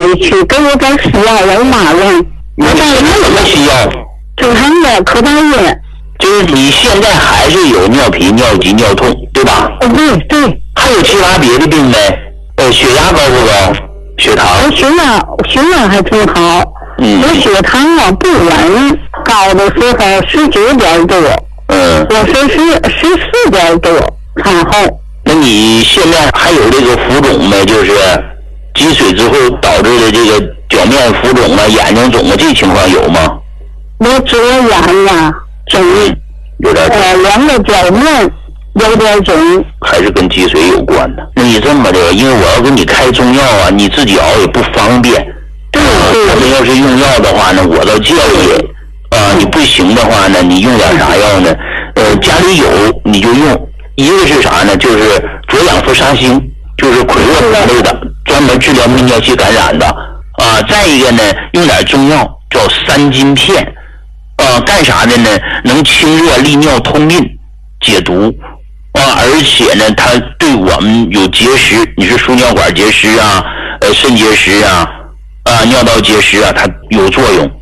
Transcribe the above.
里去，给我点西药，我骂人。 你吃什么西药？ 正常的可达饮。 就是你现在还是有尿频、尿急、尿痛，对吧？ 对。 还有其他别的病没？血压高不高？血糖？ 我血压还挺好。我血糖啊不稳，高的时候19点多。我是14点多产后。 那你现在还有这个浮肿没？就是积水之后导致的这个表面浮肿啊、眼睛肿啊，这情况有吗？ 我左眼呀肿， 有点肿。 两个角面有点肿， 还是跟积水有关的。那你这么的，因为我要给你开中药啊，你自己熬也不方便。 对。 我们要是用药的话呢，我倒建议你不行的话呢，你用点啥药呢？家里有你就用。一个是啥呢？就是左氧氟沙星，就是葵若粉类的，专门治疗泌尿系感染的再一个呢，用点中药叫3金片干啥的呢？能清热利尿通淋解毒而且呢，它对我们有结石，你是输尿管结石啊、肾结石啊、尿道结石啊，它有作用。